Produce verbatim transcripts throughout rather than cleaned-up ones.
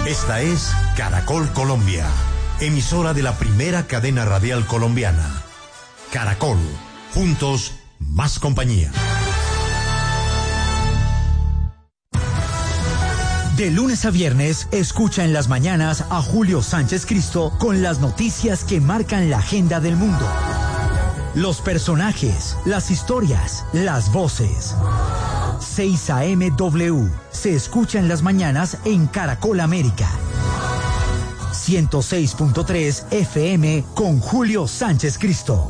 Esta es Caracol Colombia, emisora de la primera cadena radial colombiana. Caracol, juntos, más compañía. De lunes a viernes, escucha en las mañanas a Julio Sánchez Cristo con las noticias que marcan la agenda del mundo. Los personajes, las historias, las voces. seis A M W se escucha en las mañanas en Caracol América. ciento seis punto tres F M con Julio Sánchez Cristo.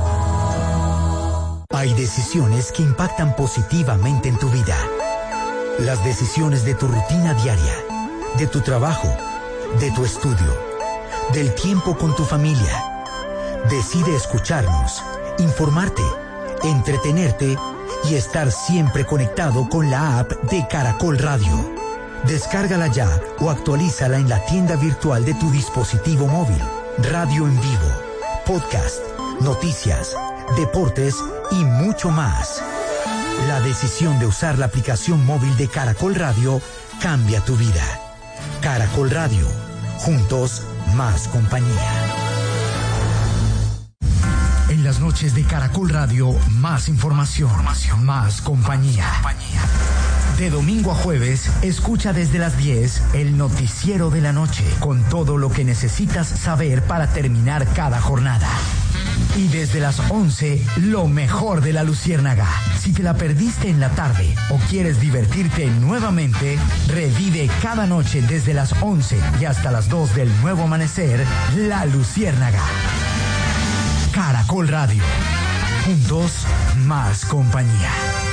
Hay decisiones que impactan positivamente en tu vida. Las decisiones de tu rutina diaria, de tu trabajo, de tu estudio, del tiempo con tu familia. Decide escucharnos, informarte, entretenerte y estar siempre conectado con la app de Caracol Radio. Descárgala ya o actualízala en la tienda virtual de tu dispositivo móvil. Radio en vivo, podcast, noticias, deportes y mucho más. La decisión de usar la aplicación móvil de Caracol Radio cambia tu vida. Caracol Radio, juntos, más compañía. En las noches de Caracol Radio, más información, más compañía. De domingo a jueves, escucha desde las diez el noticiero de la noche, con todo lo que necesitas saber para terminar cada jornada. Y desde las once, lo mejor de la Luciérnaga. Si te la perdiste en la tarde o quieres divertirte nuevamente, revive cada noche desde las once y hasta las dos del nuevo amanecer, La Luciérnaga. Caracol Radio. Juntos, más compañía.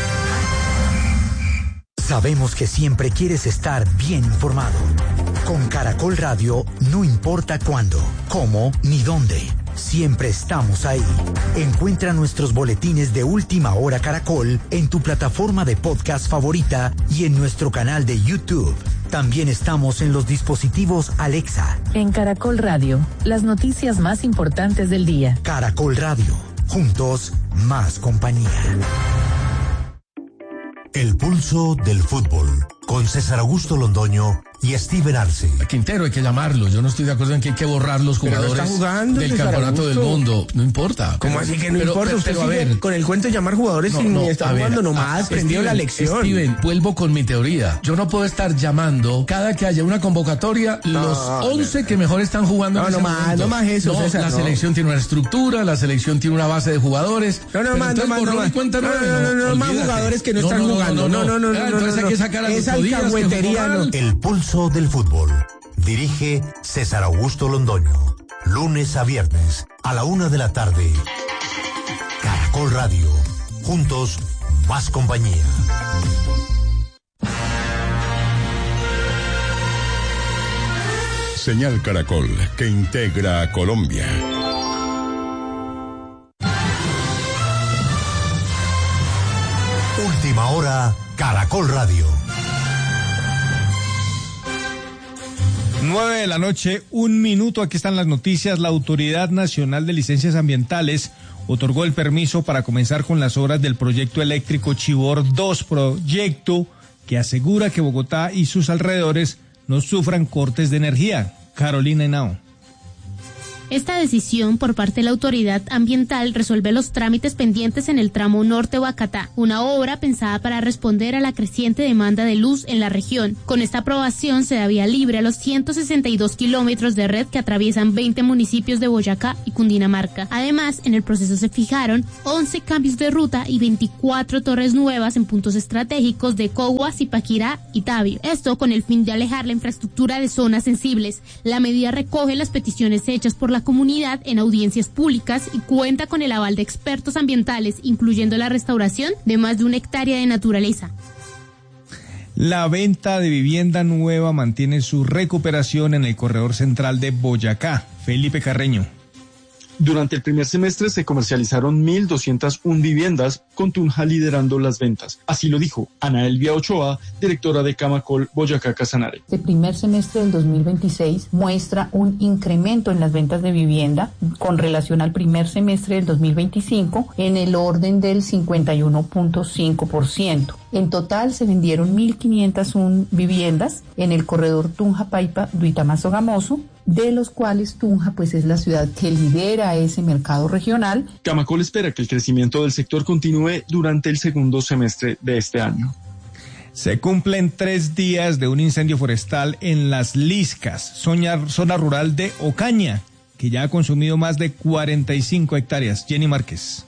Sabemos que siempre quieres estar bien informado. Con Caracol Radio, no importa cuándo, cómo ni dónde. Siempre estamos ahí. Encuentra nuestros boletines de Última Hora Caracol en tu plataforma de podcast favorita y en nuestro canal de YouTube. También estamos en los dispositivos Alexa. En Caracol Radio, las noticias más importantes del día. Caracol Radio, juntos, más compañía. El pulso del fútbol, con César Augusto Londoño y Steven Arce. A Quintero hay que llamarlo. Yo no estoy de acuerdo en que hay que borrar los jugadores no jugando, del campeonato del mundo. No importa. ¿Cómo así que no pero, importa? Pero, Usted pero, sigue a ver, con el cuento de llamar jugadores no, y no, está a jugando ver, nomás, a, aprendió Steven, la lección. Steven, vuelvo con mi teoría. Yo no puedo estar llamando cada que haya una convocatoria no, los once no. que mejor están jugando no, en ese no más, no más eso, no, César, la no. selección tiene una estructura, la selección tiene una base de jugadores. No, no más, no más, no más. No, no, no, no, no, más jugadores que no están jugando. No, no, no, no. Entonces hay que sacar a los alcahuetería, no. El pulso del fútbol. Dirige César Augusto Londoño. Lunes a viernes a la una de la tarde. Caracol Radio. Juntos, más compañía. Señal Caracol, que integra a Colombia. Última hora, Caracol Radio. Nueve de la noche, un minuto, aquí están las noticias. La Autoridad Nacional de Licencias Ambientales otorgó el permiso para comenzar con las obras del proyecto eléctrico Chivor dos, proyecto que asegura que Bogotá y sus alrededores no sufran cortes de energía. Carolina Henao. Esta decisión por parte de la autoridad ambiental resuelve los trámites pendientes en el tramo norte Boacatá, una obra pensada para responder a la creciente demanda de luz en la región. Con esta aprobación se da vía libre a los ciento sesenta y dos kilómetros de red que atraviesan veinte municipios de Boyacá y Cundinamarca. Además, en el proceso se fijaron once cambios de ruta y veinticuatro torres nuevas en puntos estratégicos de Cogua, Zipaquirá y Tabio. Esto con el fin de alejar la infraestructura de zonas sensibles. La medida recoge las peticiones hechas por la comunidad en audiencias públicas y cuenta con el aval de expertos ambientales, incluyendo la restauración de más de una hectárea de naturaleza. La venta de vivienda nueva mantiene su recuperación en el corredor central de Boyacá. Felipe Carreño. Durante el primer semestre se comercializaron mil doscientas una viviendas, con Tunja liderando las ventas. Así lo dijo Ana Elvia Ochoa, directora de Camacol Boyacá Casanare. El primer semestre del dos mil veintiséis muestra un incremento en las ventas de vivienda con relación al primer semestre del dos mil veinticinco en el orden del cincuenta y uno punto cinco por ciento. En total se vendieron mil quinientas una viviendas en el corredor Tunja-Paipa, Duitama-Sogamoso, de los cuales Tunja pues es la ciudad que lidera ese mercado regional. Camacol espera que el crecimiento del sector continúe durante el segundo semestre de este año. Se cumplen tres días de un incendio forestal en Las Liscas, zona, zona rural de Ocaña, que ya ha consumido más de cuarenta y cinco hectáreas. Jenny Márquez.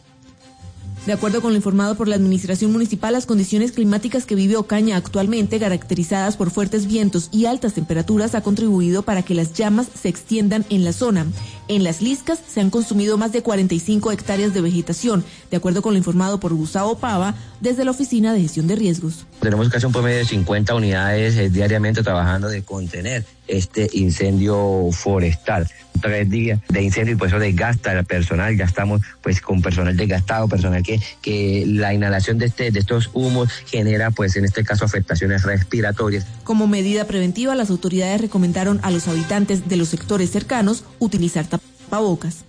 De acuerdo con lo informado por la administración municipal, las condiciones climáticas que vive Ocaña actualmente, caracterizadas por fuertes vientos y altas temperaturas, ha contribuido para que las llamas se extiendan en la zona. En Las Liscas se han consumido más de cuarenta y cinco hectáreas de vegetación, de acuerdo con lo informado por Gustavo Pava, desde la Oficina de Gestión de Riesgos. Tenemos casi un promedio de cincuenta unidades eh, diariamente trabajando de contener este incendio forestal. Tres días de incendio y por eso desgasta al personal, ya estamos pues con personal desgastado, personal que, que la inhalación de, este, de estos humos genera pues en este caso afectaciones respiratorias. Como medida preventiva, las autoridades recomendaron a los habitantes de los sectores cercanos utilizar tapabocas.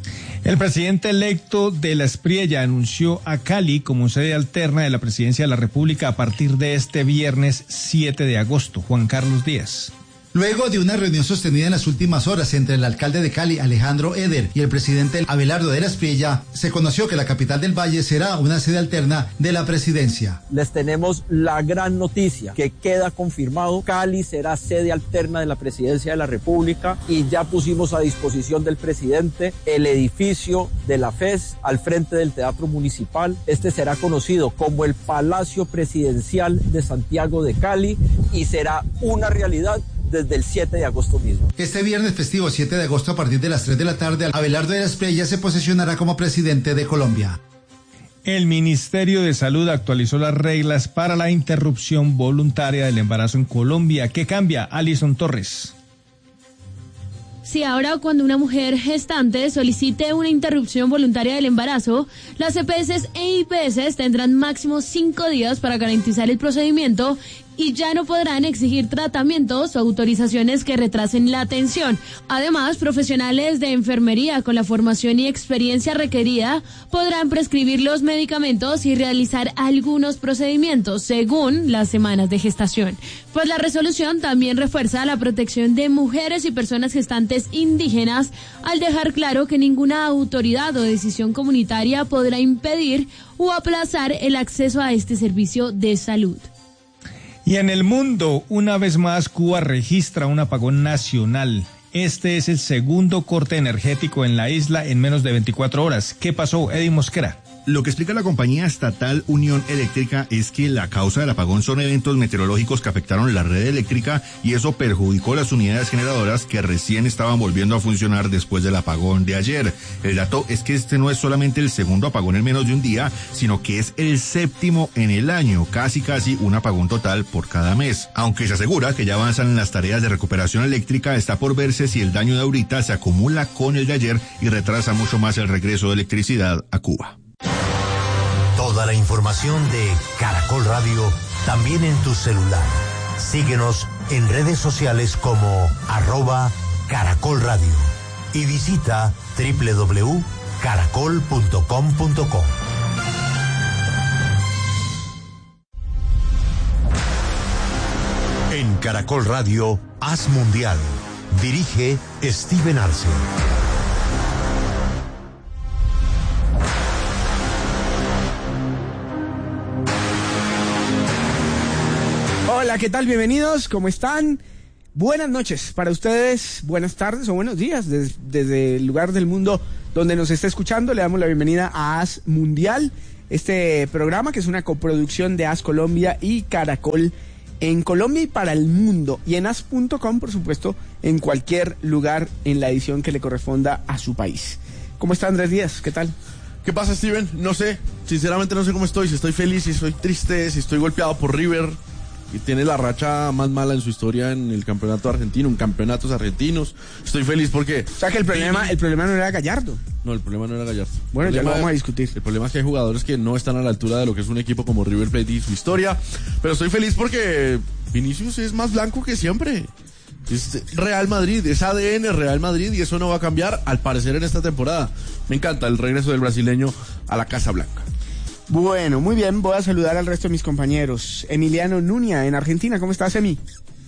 El presidente electo de la Espriella anunció a Cali como sede alterna de la presidencia de la República a partir de este viernes siete de agosto. Juan Carlos Díaz. Luego de una reunión sostenida en las últimas horas entre el alcalde de Cali, Alejandro Eder, y el presidente Abelardo de la Espriella, se conoció que la capital del Valle será una sede alterna de la presidencia. Les tenemos la gran noticia que queda confirmado: Cali será sede alterna de la presidencia de la República y ya pusimos a disposición del presidente el edificio de la F E S al frente del Teatro Municipal. Este será conocido como el Palacio Presidencial de Santiago de Cali y será una realidad desde el siete de agosto mismo. Este viernes festivo siete de agosto a partir de las tres de la tarde, Abelardo de la Espriella se posesionará como presidente de Colombia. El Ministerio de Salud actualizó las reglas para la interrupción voluntaria del embarazo en Colombia. ¿Qué cambia? Alison Torres. Si ahora cuando una mujer gestante solicite una interrupción voluntaria del embarazo, las E P S e I P S tendrán máximo cinco días para garantizar el procedimiento y ya no podrán exigir tratamientos o autorizaciones que retrasen la atención. Además, profesionales de enfermería con la formación y experiencia requerida podrán prescribir los medicamentos y realizar algunos procedimientos según las semanas de gestación. Pues la resolución también refuerza la protección de mujeres y personas gestantes indígenas al dejar claro que ninguna autoridad o decisión comunitaria podrá impedir o aplazar el acceso a este servicio de salud. Y en el mundo, una vez más, Cuba registra un apagón nacional. Este es el segundo corte energético en la isla en menos de veinticuatro horas. ¿Qué pasó, Eddie Mosquera? Lo que explica la compañía estatal Unión Eléctrica es que la causa del apagón son eventos meteorológicos que afectaron la red eléctrica y eso perjudicó las unidades generadoras que recién estaban volviendo a funcionar después del apagón de ayer. El dato es que este no es solamente el segundo apagón en menos de un día, sino que es el séptimo en el año, casi casi un apagón total por cada mes. Aunque se asegura que ya avanzan en las tareas de recuperación eléctrica, está por verse si el daño de ahorita se acumula con el de ayer y retrasa mucho más el regreso de electricidad a Cuba. Toda la información de Caracol Radio también en tu celular. Síguenos en redes sociales como arroba Caracol Radio y visita doble u doble u doble u punto caracol punto com punto co. En Caracol Radio, Haz Mundial. Dirige Steven Arce. Hola, ¿qué tal? Bienvenidos, ¿cómo están? Buenas noches para ustedes, buenas tardes o buenos días desde, desde el lugar del mundo donde nos está escuchando. Le damos la bienvenida a Haz Mundial, este programa que es una coproducción de Haz Colombia y Caracol en Colombia y para el mundo. Y en haz punto com, por supuesto, en cualquier lugar en la edición que le corresponda a su país. ¿Cómo está Andrés Díaz? ¿Qué tal? ¿Qué pasa, Steven? No sé, sinceramente no sé cómo estoy, si estoy feliz, si estoy triste, si estoy golpeado por River. y tiene la racha más mala en su historia en el campeonato argentino, en campeonatos argentinos. Estoy feliz porque... O sea que el problema, el problema no era Gallardo. No, el problema no era Gallardo. Bueno, ya lo vamos a discutir. El problema es que hay jugadores que no están a la altura de lo que es un equipo como River Plate y su historia. Pero estoy feliz porque Vinicius es más blanco que siempre. Es Real Madrid, es A D N Real Madrid y eso no va a cambiar al parecer en esta temporada. Me encanta el regreso del brasileño a la Casa Blanca. Bueno, muy bien, voy a saludar al resto de mis compañeros. Emiliano Nuña, en Argentina, ¿cómo estás, Emi?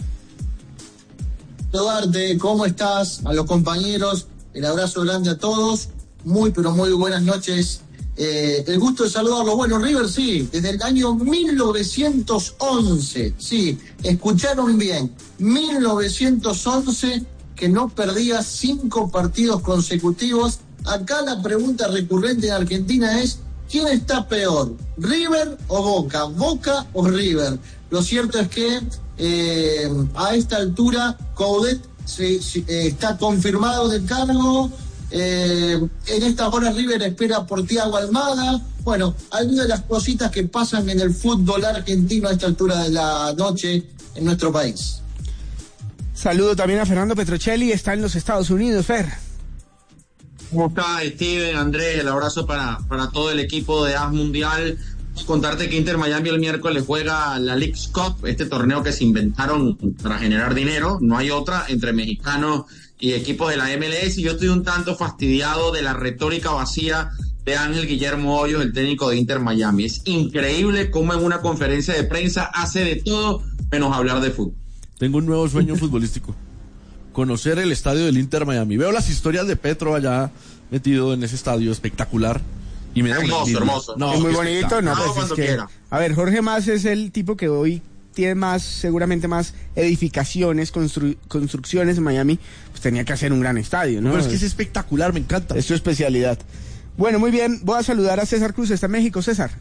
Duarte, ¿cómo estás? A los compañeros, el abrazo grande a todos. Muy, pero muy buenas noches. Eh, el gusto de saludarlos. Bueno, River, sí, desde el año mil novecientos once, sí, escucharon bien, mil novecientos once, que no perdía cinco partidos consecutivos. Acá la pregunta recurrente en Argentina es, ¿quién está peor, River o Boca? ¿Boca o River? Lo cierto es que eh, a esta altura Coudet se, se, eh, está confirmado del cargo. Eh, en estas horas River espera por Thiago Almada. Bueno, algunas de las cositas que pasan en el fútbol argentino a esta altura de la noche en nuestro país. Saludo también a Fernando Petrocelli, está en los Estados Unidos. Fer. ¿Cómo está, Steven, Andrés? El abrazo para, para todo el equipo de A S Mundial. Contarte que Inter Miami el miércoles juega la Leagues Cup, este torneo que se inventaron para generar dinero, no hay otra, entre mexicanos y equipos de la M L S, y yo estoy un tanto fastidiado de la retórica vacía de Ángel Guillermo Hoyos, el técnico de Inter Miami. Es increíble cómo en una conferencia de prensa hace de todo menos hablar de fútbol. Tengo un nuevo sueño futbolístico, conocer el estadio del Inter Miami. Veo las historias de Petro allá metido en ese estadio espectacular y me da hermoso, hermoso. No, es muy bonito, no, pues es que, quiera. A ver, Jorge Mas es el tipo que hoy tiene más, seguramente más edificaciones, constru construcciones en Miami, pues tenía que hacer un gran estadio, ¿no? Pero es que es espectacular, me encanta. Es su especialidad. Bueno, muy bien, voy a saludar a César Cruz, está en México. César.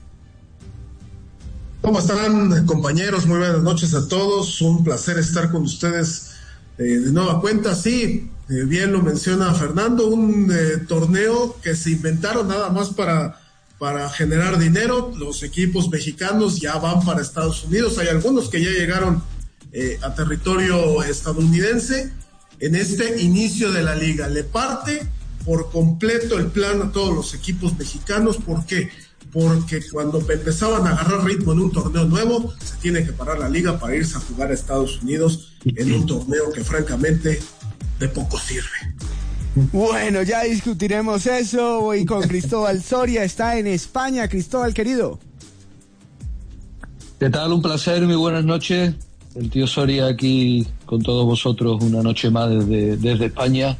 ¿Cómo están, compañeros? Muy buenas noches a todos, un placer estar con ustedes eh, de nueva cuenta. Sí, eh, bien lo menciona Fernando, un eh, torneo que se inventaron nada más para... para generar dinero. Los equipos mexicanos ya van para Estados Unidos, hay algunos que ya llegaron eh, a territorio estadounidense. En este inicio de la liga le parte por completo el plan a todos los equipos mexicanos. ¿Por qué? Porque cuando empezaban a agarrar ritmo en un torneo nuevo, se tiene que parar la liga para irse a jugar a Estados Unidos en un torneo que francamente de poco sirve. Bueno, ya discutiremos eso. Voy con Cristóbal Soria, está en España. Cristóbal, querido. ¿Qué tal? Un placer, muy buenas noches. El tío Soria aquí con todos vosotros una noche más desde, desde España.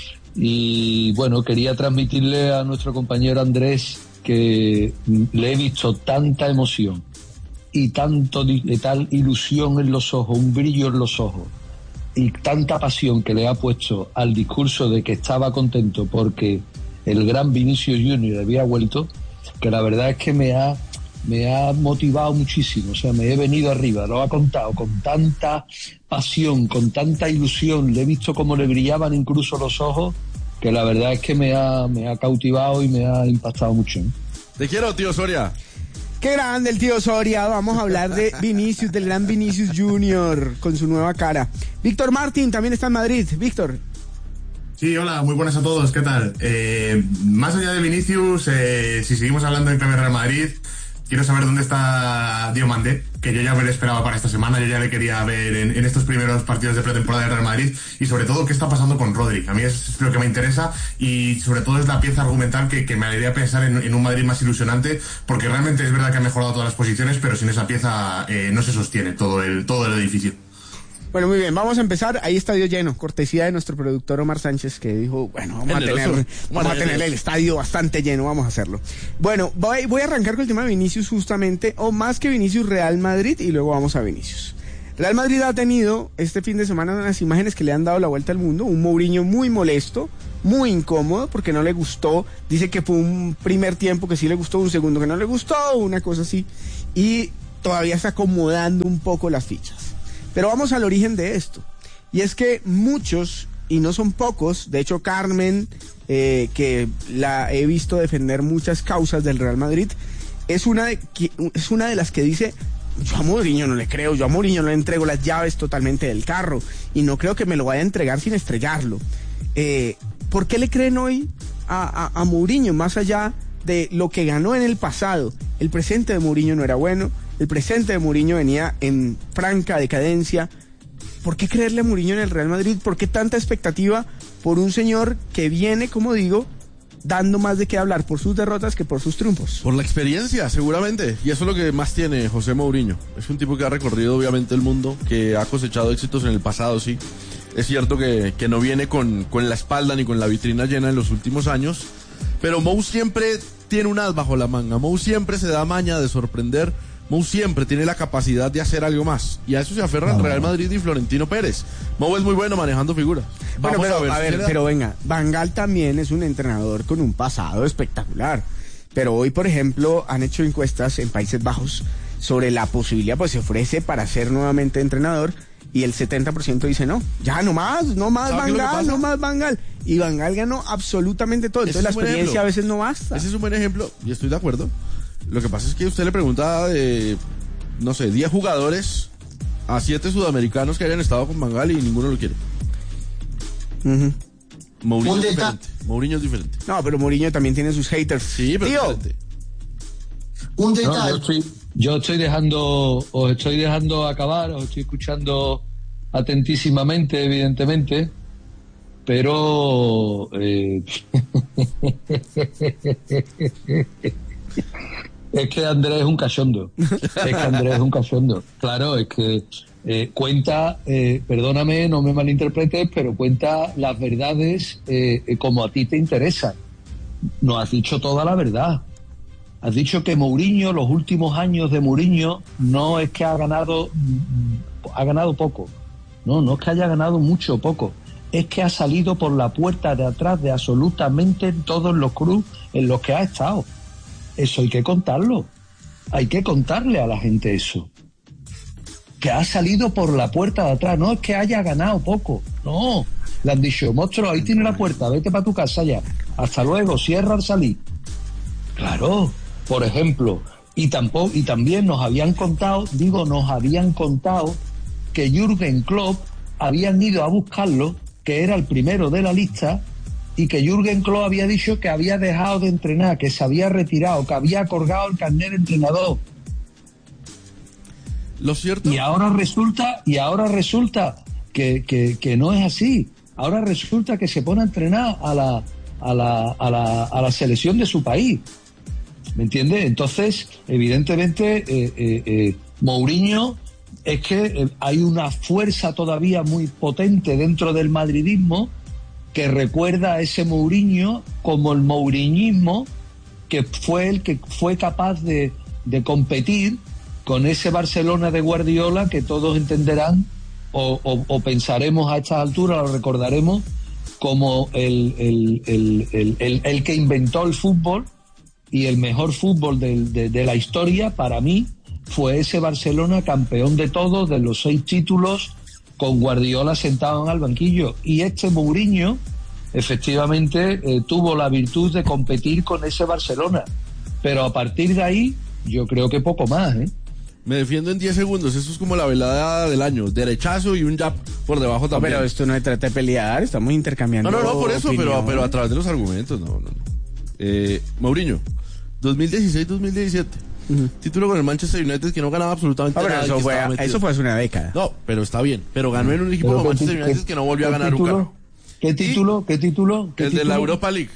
Y bueno, quería transmitirle a nuestro compañero Andrés que le he visto tanta emoción y tanto de tal ilusión en los ojos, un brillo en los ojos, y tanta pasión que le ha puesto al discurso de que estaba contento porque el gran Vinicius Junior había vuelto, que la verdad es que me ha, me ha motivado muchísimo. O sea, me he venido arriba, lo ha contado con tanta pasión, con tanta ilusión, le he visto cómo le brillaban incluso los ojos, que la verdad es que me ha, me ha cautivado y me ha impactado mucho. Te quiero, tío Soria. Qué grande el tío Soria. Vamos a hablar de Vinicius, del gran Vinicius Junior, con su nueva cara. Víctor Martín también está en Madrid. Víctor. Sí, hola, muy buenas a todos, ¿qué tal? Eh, más allá de Vinicius, eh, si seguimos hablando en clave Real Madrid, quiero saber dónde está Diomandé, que yo ya me lo esperaba para esta semana, yo ya le quería ver en, en estos primeros partidos de pretemporada de Real Madrid, y sobre todo qué está pasando con Rodri. A mí es lo que me interesa, y sobre todo es la pieza argumental que, que me haría pensar en, en un Madrid más ilusionante, porque realmente es verdad que ha mejorado todas las posiciones, pero sin esa pieza eh, no se sostiene todo el, todo el edificio. Bueno, muy bien, vamos a empezar. Ahí estadio lleno, cortesía de nuestro productor Omar Sánchez, que dijo, bueno, vamos a tener, vamos a tener el estadio bastante lleno, vamos a hacerlo. Bueno, voy, voy a arrancar con el tema de Vinicius justamente, o más que Vinicius, Real Madrid, y luego vamos a Vinicius. Real Madrid ha tenido este fin de semana unas imágenes que le han dado la vuelta al mundo, un Mourinho muy molesto, muy incómodo, porque no le gustó, dice que fue un primer tiempo que sí le gustó, un segundo que no le gustó, una cosa así, y todavía está acomodando un poco las fichas. Pero vamos al origen de esto, y es que muchos, y no son pocos, de hecho Carmen, eh, que la he visto defender muchas causas del Real Madrid, es una de, es una de las que dice, yo a Mourinho no le creo, yo a Mourinho no le entrego las llaves totalmente del carro y no creo que me lo vaya a entregar sin estrellarlo. Eh, ¿Por qué le creen hoy a, a, a Mourinho más allá de lo que ganó en el pasado? El presente de Mourinho no era bueno, el presente de Mourinho venía en franca decadencia. ¿Por qué creerle a Mourinho en el Real Madrid? ¿Por qué tanta expectativa por un señor que viene, como digo, dando más de qué hablar por sus derrotas que por sus triunfos? Por la experiencia, seguramente. Y eso es lo que más tiene José Mourinho. Es un tipo que ha recorrido obviamente el mundo, que ha cosechado éxitos en el pasado, sí. Es cierto que, que no viene con, con la espalda ni con la vitrina llena en los últimos años, pero Mou siempre tiene un as bajo la manga. Mou siempre se da maña de sorprender. Mou siempre tiene la capacidad de hacer algo más. Y a eso se aferra el Real Madrid y Florentino Pérez. Mou es muy bueno manejando figuras. Bueno, Vamos pero, a ver, a ver, si pero venga, Van Gaal también es un entrenador con un pasado espectacular. Pero hoy, por ejemplo, han hecho encuestas en Países Bajos sobre la posibilidad, pues se ofrece para ser nuevamente entrenador, y el setenta por ciento dice no, ya no más, no más Van Gaal, no más Van Gaal. Y Van Gaal ganó absolutamente todo, entonces la experiencia a veces no basta. Ese es un buen ejemplo, y estoy de acuerdo. Lo que pasa es que usted le pregunta de, no sé, diez jugadores a siete sudamericanos que hayan estado con Van Gaal y ninguno lo quiere. Uh-huh. Mourinho es diferente. Mourinho es diferente. No, pero Mourinho también tiene sus haters. Sí, pero Tío. diferente. Un No, detalle. yo estoy, yo estoy dejando, os estoy dejando acabar, os estoy escuchando atentísimamente, evidentemente, pero eh, es que Andrés es un cachondo. Es que Andrés es un cachondo. Claro, es que eh, cuenta, eh, perdóname, no me malinterpretes, pero cuenta las verdades eh, eh, como a ti te interesan. No has dicho toda la verdad. Has dicho que Mourinho, los últimos años de Mourinho, no es que ha ganado, ha ganado poco. No, no es que haya ganado mucho o poco. Es que ha salido por la puerta de atrás de absolutamente todos los clubes en los que ha estado. Eso hay que contarlo. Hay que contarle a la gente eso. Que ha salido por la puerta de atrás. No es que haya ganado poco. No. Le han dicho, monstruo, ahí tiene la puerta, vete para tu casa ya. Hasta luego, cierra al salir. Claro. Por ejemplo, y tampoco, y también nos habían contado, digo, nos habían contado que Jürgen Klopp habían ido a buscarlo, que era el primero de la lista, y que Jürgen Klopp había dicho que había dejado de entrenar, que se había retirado, que había colgado el carnet de entrenador. Lo cierto. Y ahora resulta, y ahora resulta que, que, que no es así. Ahora resulta que se pone a entrenar a la, a la, a la, a la selección de su país. ¿Me entiendes? Entonces, evidentemente, eh, eh, eh, Mourinho, es que eh, hay una fuerza todavía muy potente dentro del madridismo que recuerda a ese Mourinho como el mouriñismo, que fue el que fue capaz de, de competir con ese Barcelona de Guardiola que todos entenderán o, o, o pensaremos a estas alturas, lo recordaremos como el, el, el, el, el, el que inventó el fútbol. Y el mejor fútbol de, de, de la historia, para mí, fue ese Barcelona campeón de todo, de los seis títulos, con Guardiola sentado en el banquillo. Y este Mourinho, efectivamente, eh, tuvo la virtud de competir con ese Barcelona. Pero a partir de ahí, yo creo que poco más, ¿eh? Me defiendo en diez segundos, eso es como la velada del año, derechazo y un jab por debajo también. No, pero esto no se trata de pelear, estamos intercambiando. No, no, no, por eso, opinión. pero, pero a través de los argumentos, no, no. no. Eh, Mourinho, dos mil dieciséis dos mil diecisiete, uh-huh. Título con el Manchester United que no ganaba absolutamente no, nada. Eso fue, eso fue hace una década. No, pero está bien, pero ganó en un equipo como Manchester qué, United que no volvió a ganar título? nunca. ¿Qué título? ¿Qué título? ¿Qué el título? de la Europa League.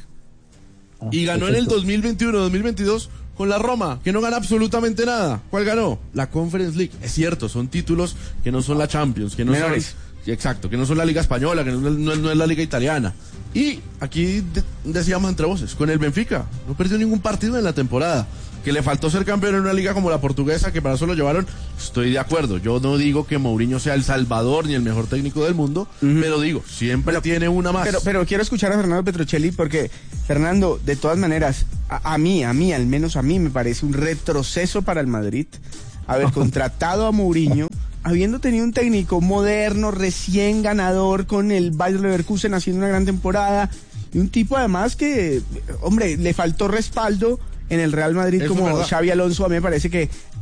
Ah, y ganó perfecto. En el dos mil veintiuno dos mil veintidós con la Roma, que no gana absolutamente nada. ¿Cuál ganó? La Conference League. Es cierto, son títulos que no son la Champions, que no Menores. son... Exacto, que no son la Liga Española, que no, no, no es la Liga Italiana. Y aquí de, decíamos entre voces, con el Benfica, no perdió ningún partido en la temporada. Que le faltó ser campeón en una liga como la portuguesa, que para eso lo llevaron, estoy de acuerdo. Yo no digo que Mourinho sea el salvador ni el mejor técnico del mundo, uh-huh. pero digo, siempre pero, tiene una más. Pero, pero quiero escuchar a Fernando Petrocelli porque, Fernando, de todas maneras, a, a mí, a mí, al menos a mí, me parece un retroceso para el Madrid haber contratado a Mourinho, habiendo tenido un técnico moderno, recién ganador con el Bayer Leverkusen haciendo una gran temporada, y un tipo además que, hombre, le faltó respaldo en el Real Madrid. Eso como Xavi Alonso. A mí me parece que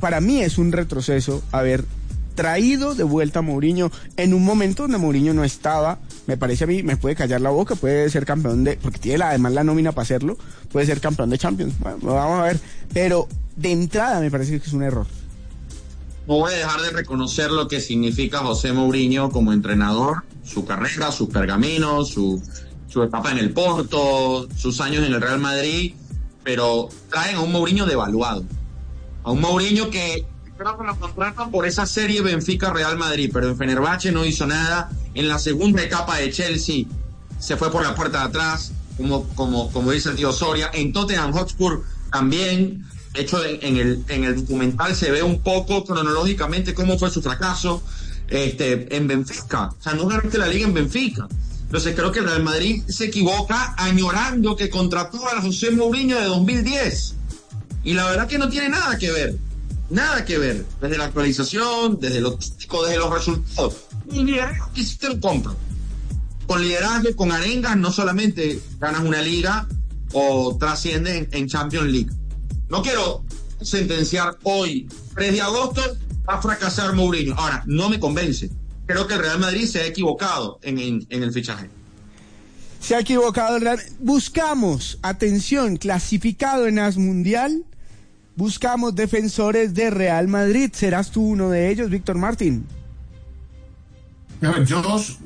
para mí es un retroceso haber traído de vuelta a Mourinho en un momento donde Mourinho no estaba. Me parece a mí, me puede callar la boca, puede ser campeón de, porque tiene la, además la nómina para hacerlo, puede ser campeón de Champions, bueno, vamos a ver, pero de entrada me parece que es un error. No voy a dejar de reconocer lo que significa José Mourinho como entrenador, su carrera, sus pergaminos, su, su etapa en el Porto, sus años en el Real Madrid, pero traen a un Mourinho devaluado, a un Mourinho que creo que lo contratan por esa serie Benfica-Real Madrid, pero en Fenerbahce no hizo nada. En la segunda etapa de Chelsea se fue por la puerta de atrás, como, como, como dice el tío Soria. En Tottenham Hotspur también. De hecho, en el, en el documental se ve un poco cronológicamente cómo fue su fracaso este, en Benfica. O sea, no ganaste la liga en Benfica. Entonces creo que el Real Madrid se equivoca añorando que contrató a José Mourinho de dos mil diez. Y la verdad que no tiene nada que ver. Nada que ver. Desde la actualización, desde lo táctico, desde los resultados. Y liderazgo que sí te lo compro. Con liderazgo, con arengas, no solamente ganas una liga o trasciendes en, en Champions League. No quiero sentenciar hoy, tres de agosto, va a fracasar Mourinho. Ahora, no me convence. Creo que el Real Madrid se ha equivocado en, en, en el fichaje. Se ha equivocado el Real. Buscamos, atención, clasificado en As Mundial. Buscamos defensores de Real Madrid. ¿Serás tú uno de ellos, Víctor Martín? Yo,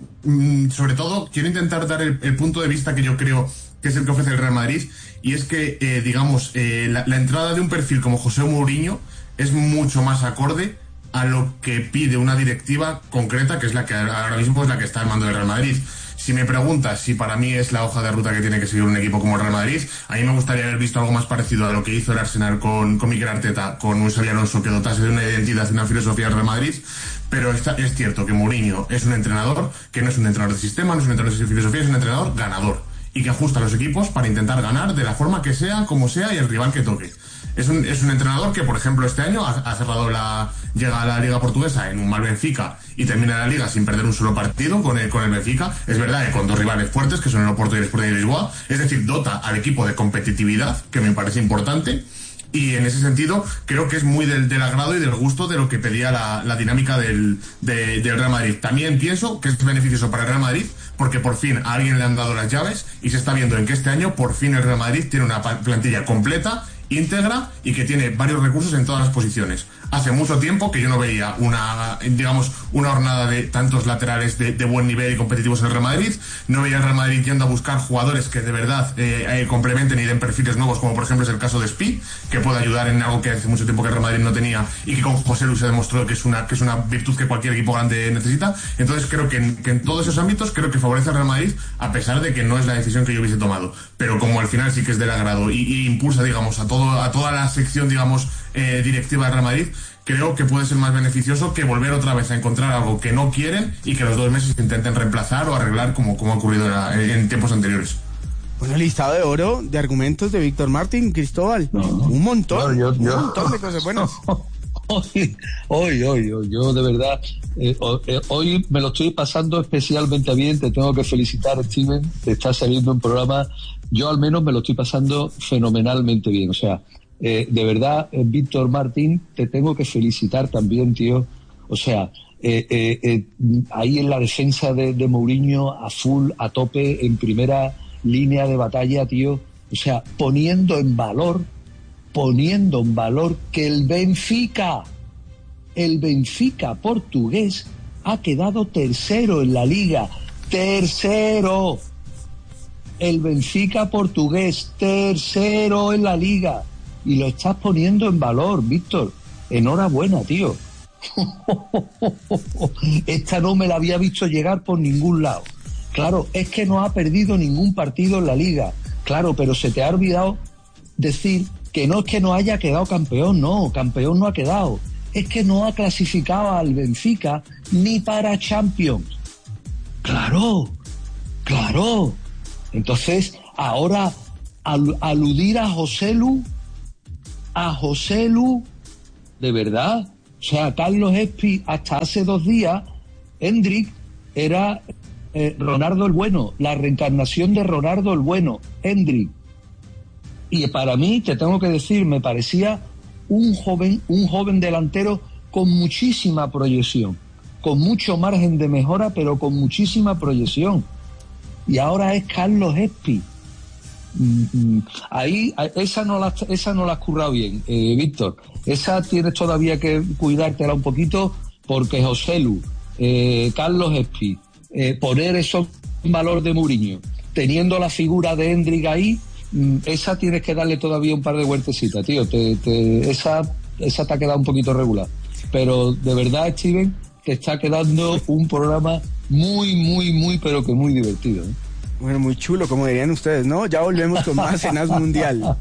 sobre todo, quiero intentar dar el, el punto de vista que yo creo que es el que ofrece el Real Madrid, y es que, eh, digamos, eh, la, la entrada de un perfil como José Mourinho es mucho más acorde a lo que pide una directiva concreta, que es la que ahora mismo es la que está al mando del Real Madrid. Si me preguntas si para mí es la hoja de ruta que tiene que seguir un equipo como el Real Madrid, a mí me gustaría haber visto algo más parecido a lo que hizo el Arsenal con, con Mikel Arteta, con un Xabi Alonso, que dotase de una identidad y una filosofía del Real Madrid. Pero está, es cierto que Mourinho es un entrenador que no es un entrenador de sistema, no es un entrenador de filosofía, es un entrenador ganador, y que ajusta a los equipos para intentar ganar de la forma que sea, como sea, y el rival que toque. Es un, es un entrenador que, por ejemplo, este año ha, ha cerrado la, llega a la Liga Portuguesa en un mal Benfica y termina la Liga sin perder un solo partido con el, con el Benfica. Es verdad que con dos rivales fuertes, que son el Oporto y el Sporting de Lisboa. Es decir, dota al equipo de competitividad, que me parece importante. Y en ese sentido creo que es muy del, del agrado y del gusto de lo que pedía la, la dinámica del, de, del Real Madrid. También pienso que es beneficioso para el Real Madrid porque por fin a alguien le han dado las llaves y se está viendo en que este año por fin el Real Madrid tiene una plantilla completa, íntegra y que tiene varios recursos en todas las posiciones. Hace mucho tiempo que yo no veía una, digamos, una hornada de tantos laterales de, de buen nivel y competitivos en el Real Madrid. No veía el Real Madrid yendo a buscar jugadores que de verdad eh, eh, complementen y den perfiles nuevos, como por ejemplo es el caso de Spi, que puede ayudar en algo que hace mucho tiempo que el Real Madrid no tenía y que con José Luis se demostró que es una, que es una virtud que cualquier equipo grande necesita. Entonces creo que en, que en todos esos ámbitos creo que favorece al Real Madrid, a pesar de que no es la decisión que yo hubiese tomado. Pero como al final sí que es del agrado y, y impulsa, digamos, a todo, a toda la sección, digamos, eh, directiva del Real Madrid, creo que puede ser más beneficioso que volver otra vez a encontrar algo que no quieren y que los dos meses intenten reemplazar o arreglar como, como ha ocurrido en, en tiempos anteriores. Bueno, listado de oro de argumentos de Víctor Martín, Cristóbal. No, un montón, no, yo, yo, un montón de cosas buenas. Hoy, hoy, hoy, hoy, yo de verdad, eh, hoy me lo estoy pasando especialmente bien. Te tengo que felicitar, Steven, te está saliendo un programa. Yo al menos me lo estoy pasando fenomenalmente bien, o sea, Eh, de verdad, eh, Víctor Martín, te tengo que felicitar también, tío. O sea, eh, eh, eh, ahí en la defensa de, de Mourinho, a full, a tope, en primera línea de batalla, tío. O sea, poniendo en valor, poniendo en valor que el Benfica, el Benfica portugués, ha quedado tercero en la liga. ¡Tercero! El Benfica portugués, tercero en la liga. Y lo estás poniendo en valor, Víctor. Enhorabuena, tío. Esta no me la había visto llegar por ningún lado. Claro, es que no ha perdido ningún partido en la liga. Claro, pero se te ha olvidado decir que no es que no haya quedado campeón, no, campeón no ha quedado. Es que no ha clasificado al Benfica ni para Champions. Claro, claro. Entonces, ahora al- aludir a José Lu, a José Lu, de verdad, o sea, Carlos Espi, hasta hace dos días, Hendrik era eh, Ronaldo el Bueno, la reencarnación de Ronaldo el Bueno, Hendrik. Y para mí, te tengo que decir, me parecía un joven, un joven delantero con muchísima proyección, con mucho margen de mejora, pero con muchísima proyección. Y ahora es Carlos Espi. Ahí, esa no la, esa no la has currado bien, eh, Víctor. Esa tienes todavía que cuidártela un poquito, porque Joselu, eh, Carlos Espi, eh, poner eso en valor de Mourinho, teniendo la figura de Hendrik ahí, esa tienes que darle todavía un par de vueltecitas, tío. Te, te, esa, esa te ha quedado un poquito regular. Pero de verdad, Steven, te está quedando un programa muy, muy, muy, pero que muy divertido, ¿eh? Bueno, muy chulo, como dirían ustedes, ¿no? Ya volvemos con más en As Mundial.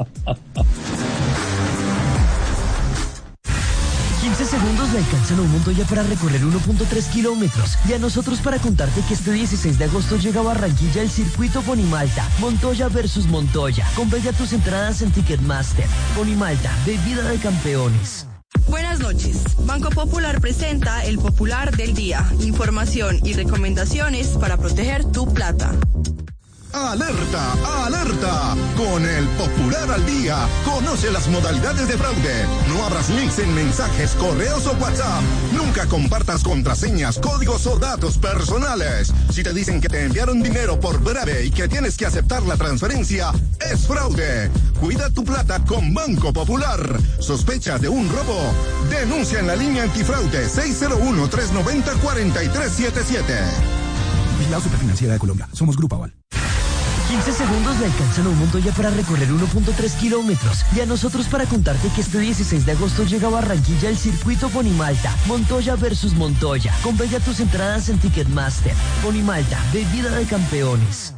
quince segundos le alcanzan a un Montoya para recorrer uno punto tres kilómetros. Y a nosotros para contarte que este dieciséis de agosto llega a Barranquilla el circuito Ponimalta. Montoya versus Montoya. Compra tus entradas en Ticketmaster. Ponimalta, bebida de campeones. Buenas noches. Banco Popular presenta el Popular del Día. Información y recomendaciones para proteger tu plata. ¡Alerta! ¡Alerta! Con el Popular al Día, conoce las modalidades de fraude. No abras links en mensajes, correos o WhatsApp. Nunca compartas contraseñas, códigos o datos personales. Si te dicen que te enviaron dinero por breve y que tienes que aceptar la transferencia, es fraude. Cuida tu plata con Banco Popular. ¿Sospechas de un robo? Denuncia en la línea antifraude seis cero uno, tres nueve cero, cuatro tres siete siete. Vigilado Superfinanciera de Colombia. Somos Grupo Aval. quince segundos le alcanzan a un Montoya para recorrer uno punto tres kilómetros. Y a nosotros para contarte que este dieciséis de agosto llega a Barranquilla el circuito Ponimalta. Montoya versus Montoya. Compra ya tus entradas en Ticketmaster. Ponimalta, bebida de campeones.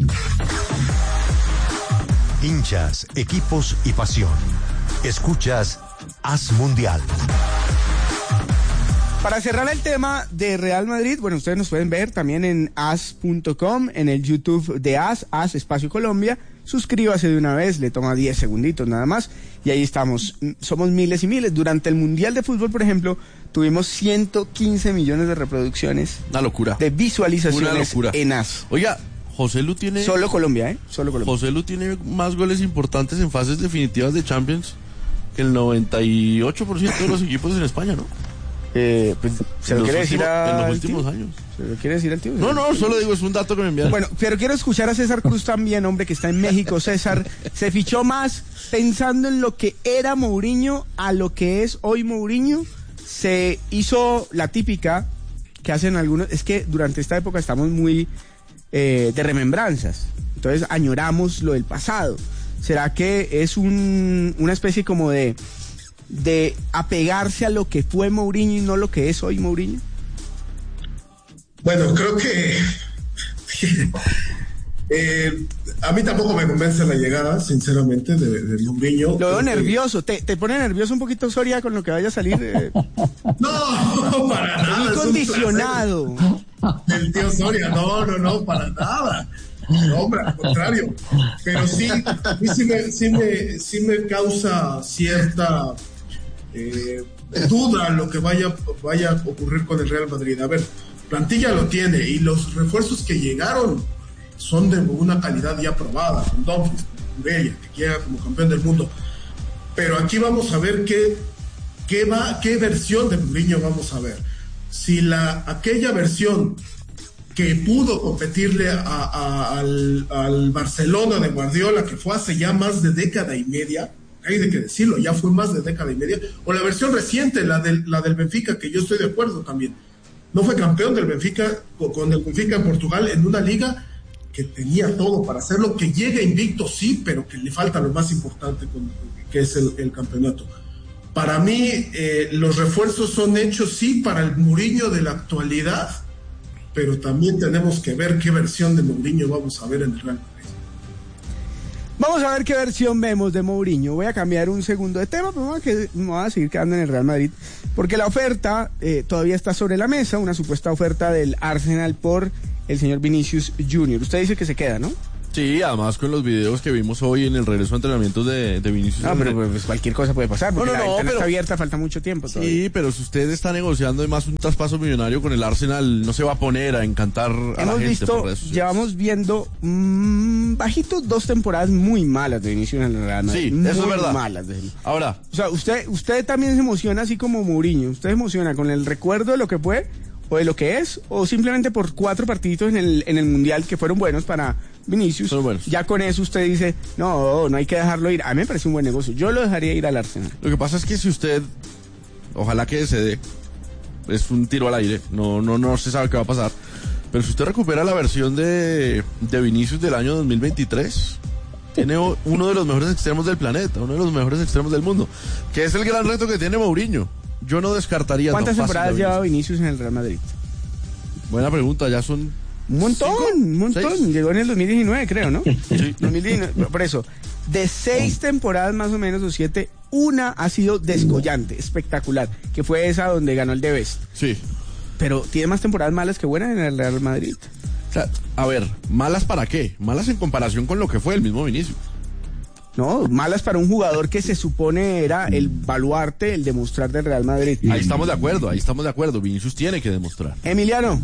Hinchas, equipos y pasión. Escuchas As Mundial. Para cerrar el tema de Real Madrid, bueno, ustedes nos pueden ver también en as punto com, en el YouTube de As, As Espacio Colombia. Suscríbase de una vez, le toma diez segunditos nada más. Y ahí estamos, somos miles y miles. Durante el Mundial de Fútbol, por ejemplo, tuvimos ciento quince millones de reproducciones. Una locura. De visualizaciones Una locura. en As. Oiga, José Lu tiene... Solo Colombia, ¿eh? Solo Colombia. José Lu tiene más goles importantes en fases definitivas de Champions que el noventa y ocho por ciento de los equipos en España, ¿no? Eh, pues, ¿se lo quiere decir a en los últimos años? ¿Se lo quiere decir al tío? No, no, solo digo, es un dato que me enviaron. Bueno, pero quiero escuchar a César Cruz también, hombre, que está en México. César, se fichó más pensando en lo que era Mourinho a lo que es hoy Mourinho. Se hizo la típica que hacen algunos, es que durante esta época estamos muy eh, de remembranzas, entonces añoramos lo del pasado. ¿Será que es un, una especie como de de apegarse a lo que fue Mourinho y no lo que es hoy Mourinho? Bueno, creo que eh, a mí tampoco me convence la llegada, sinceramente, de, de Mourinho. Lo veo que... nervioso. ¿Te, ¿Te pone nervioso un poquito, Soria, con lo que vaya a salir? Eh... No, para nada. Muy condicionado. El tío Soria, no, no, no, para nada. No, hombre, al contrario. Pero sí, a mí sí me, sí me, sí me causa cierta eh, duda lo que vaya, vaya a ocurrir con el Real Madrid. A ver, plantilla lo tiene y los refuerzos que llegaron son de una calidad ya probada, con Dumfries, con Cucurella, que llega como campeón del mundo. Pero aquí vamos a ver qué, qué, va, qué versión de Mourinho vamos a ver. Si la, aquella versión que pudo competirle a, a, al, al Barcelona de Guardiola, que fue hace ya más de década y media, hay de que decirlo, ya fue más de década y media, o la versión reciente, la del, la del Benfica, que yo estoy de acuerdo también. No fue campeón del Benfica, con el Benfica en Portugal, en una liga que tenía todo para hacerlo, que llega invicto, sí, pero que le falta lo más importante, con, que es el, el campeonato. Para mí, eh, los refuerzos son hechos, sí, para el Mourinho de la actualidad, pero también tenemos que ver qué versión de Mourinho vamos a ver en el Real Madrid. Vamos a ver qué versión vemos de Mourinho. Voy a cambiar un segundo de tema, pero me voy a seguir quedando en el Real Madrid, porque la oferta eh, todavía está sobre la mesa, una supuesta oferta del Arsenal por el señor Vinicius Junior Usted dice que se queda, ¿no? Sí, además con los videos que vimos hoy en el regreso a entrenamientos de, de Vinicius. No, pero pues cualquier cosa puede pasar, porque no, no, la no, ventana pero, está abierta, falta mucho tiempo todavía. Sí, pero si usted está negociando además un traspaso millonario con el Arsenal, no se va a poner a encantar a Hemos la gente visto, por eso. llevamos viendo mmm, bajito dos temporadas muy malas de Vinicius en el Real Madrid. Sí, muy eso es verdad. malas de él. Ahora, o sea, usted, usted también se emociona así como Mourinho. ¿Usted se emociona con el recuerdo de lo que fue o de lo que es, o simplemente por cuatro partiditos en el, en el Mundial que fueron buenos para Vinicius? Ya con eso usted dice, no, no hay que dejarlo ir. A mí me parece un buen negocio. Yo lo dejaría ir al Arsenal. Lo que pasa es que si usted, ojalá que se dé, es un tiro al aire, no, no, no se sabe qué va a pasar. Pero si usted recupera la versión de, de Vinicius del año dos mil veintitrés, tiene uno de los mejores extremos del planeta, uno de los mejores extremos del mundo, que es el gran reto que tiene Mourinho. Yo no descartaría. ¿Cuántas temporadas lleva Vinicius en el Real Madrid? Buena pregunta, ya son... Un montón, ¿Cinco? un montón. ¿Seis? Llegó en el dos mil diecinueve, creo, ¿no? Sí. dos mil diecinueve, por eso, de seis temporadas más o menos, o siete, una ha sido descollante, espectacular, que fue esa donde ganó el The Best. Sí. Pero tiene más temporadas malas que buenas en el Real Madrid. O sea, a ver, ¿malas para qué? Malas en comparación con lo que fue el mismo Vinicius. No, malas para un jugador que se supone era el baluarte, el demostrar del Real Madrid. Ahí estamos de acuerdo, ahí estamos de acuerdo. Vinicius tiene que demostrar. Emiliano.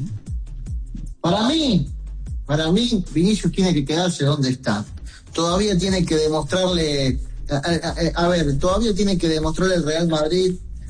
Para mí, para mí, Vinicius tiene que quedarse donde está. Todavía tiene que demostrarle, a, a, a ver, todavía tiene que demostrarle al Real Madrid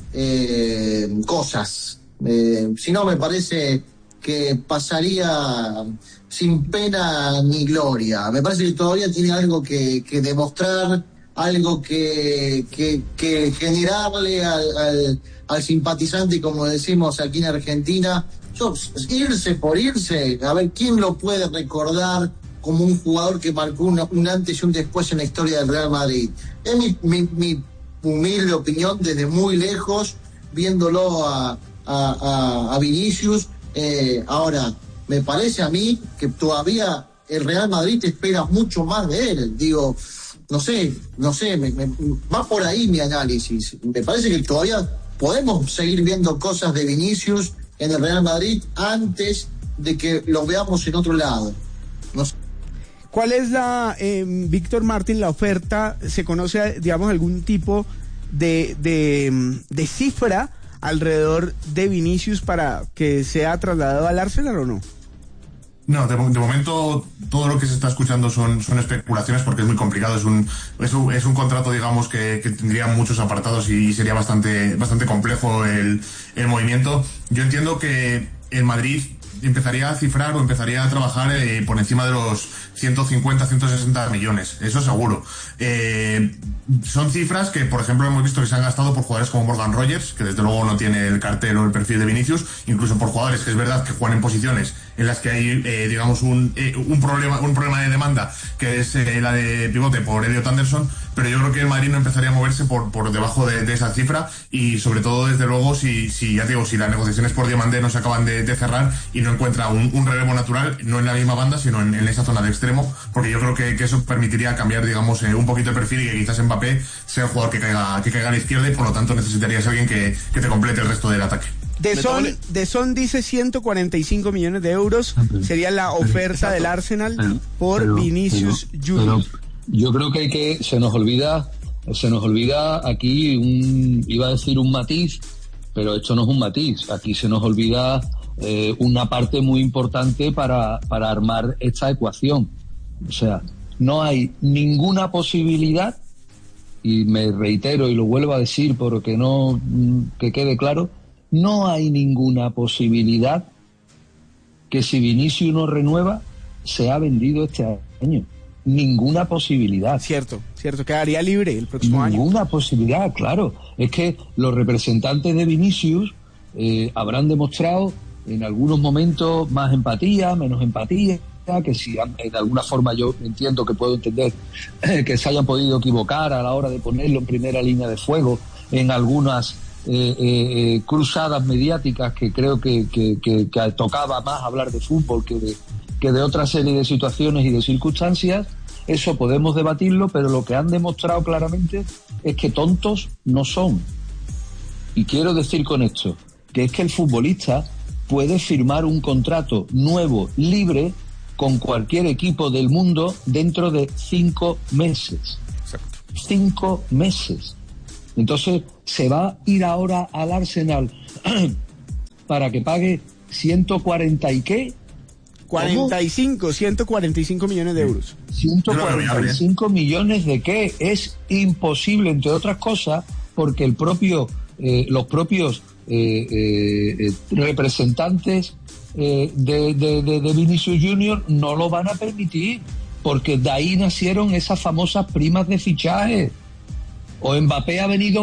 eh, cosas. Eh, si no, me parece que pasaría sin pena ni gloria. Me parece que todavía tiene algo que, que demostrar, algo que, que, que generarle al, al, al simpatizante, como decimos aquí en Argentina. Yo, irse por irse, a ver quién lo puede recordar como un jugador que marcó un, un antes y un después en la historia del Real Madrid. Es mi, mi, mi humilde opinión desde muy lejos, viéndolo a, a, a, a Vinicius. Eh, ahora, me parece a mí que todavía el Real Madrid espera mucho más de él. Digo, no sé, no sé, me, me, va por ahí mi análisis. Me parece que todavía podemos seguir viendo cosas de Vinicius en el Real Madrid antes de que lo veamos en otro lado. No sé. ¿Cuál es la, eh, Víctor Martín, la oferta? ¿Se conoce, digamos, algún tipo de, de, de cifra alrededor de Vinicius para que sea trasladado al Arsenal o no? No, de, de momento todo lo que se está escuchando son, son especulaciones porque es muy complicado. Es un, es un, es un contrato, digamos, que, que tendría muchos apartados y sería bastante, bastante complejo el, el movimiento. Yo entiendo que el Madrid empezaría a cifrar o empezaría a trabajar eh, por encima de los ciento cincuenta, ciento sesenta millones, eso seguro. Eh, son cifras que, por ejemplo, hemos visto que se han gastado por jugadores como Morgan Rogers, que desde luego no tiene el cartel o el perfil de Vinicius, incluso por jugadores que es verdad que juegan en posiciones en las que hay, eh, digamos, un, eh, un problema un problema de demanda, que es eh, la de pivote por Elliot Anderson, pero yo creo que el Madrid no empezaría a moverse por, por debajo de, de esa cifra, y sobre todo, desde luego, si, si ya digo, si las negociaciones por Diamandé no se acaban de, de cerrar y no encuentra un, un relevo natural, no en la misma banda, sino en, en esa zona de extremo, porque yo creo que, que eso permitiría cambiar, digamos, eh, un poquito el perfil y que quizás Mbappé sea el jugador que caiga, que caiga a la izquierda, y por lo tanto necesitarías a alguien que, que te complete el resto del ataque. De Son, de Son dice ciento cuarenta y cinco millones de euros, sería la oferta del Arsenal pero, por pero, Vinicius pero, Junior. Pero yo creo que hay que, se nos olvida, se nos olvida aquí un, iba a decir un matiz, pero esto no es un matiz, aquí se nos olvida eh, una parte muy importante para, para armar esta ecuación. O sea, no hay ninguna posibilidad, y me reitero y lo vuelvo a decir porque no, que quede claro, no hay ninguna posibilidad que si Vinicius no renueva, se ha vendido este año. Ninguna posibilidad. Cierto, cierto, quedaría libre el próximo ninguna año. Ninguna posibilidad, claro. Es que los representantes de Vinicius eh, habrán demostrado en algunos momentos más empatía, menos empatía, que si en alguna forma yo entiendo que puedo entender que se hayan podido equivocar a la hora de ponerlo en primera línea de fuego en algunas Eh, eh, cruzadas mediáticas que creo que, que, que, que tocaba más hablar de fútbol que de, que de otra serie de situaciones y de circunstancias. Eso podemos debatirlo, pero lo que han demostrado claramente es que tontos no son. Y quiero decir con esto que es que el futbolista puede firmar un contrato nuevo, libre, con cualquier equipo del mundo dentro de cinco meses. Exacto. Cinco meses. Entonces, se va a ir ahora al Arsenal para que pague ciento cuarenta y qué? cuarenta y cinco, ciento cuarenta y cinco millones de euros. ciento cuarenta y cinco millones de qué? Es imposible, entre otras cosas, porque el propio, eh, los propios eh, eh, representantes eh, de, de, de, de Vinicius Junior no lo van a permitir, porque de ahí nacieron esas famosas primas de fichaje. O Mbappé ha venido